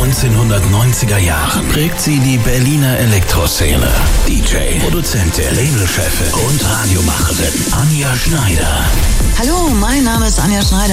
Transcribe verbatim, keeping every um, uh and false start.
neunzehnhundertneunziger Jahren prägt sie die Berliner Elektroszene. D J, Produzentin, Labelchefin und Radiomacherin Anja Schneider. Hallo, mein Name ist Anja Schneider.